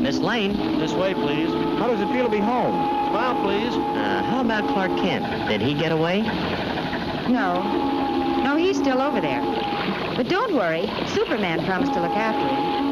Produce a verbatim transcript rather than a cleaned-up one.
Miss Lane. This way, please. How does it feel to be home? Smile, please. Uh, how about Clark Kent? Did he get away? No. No, he's still over there. But don't worry. Superman promised to look after him.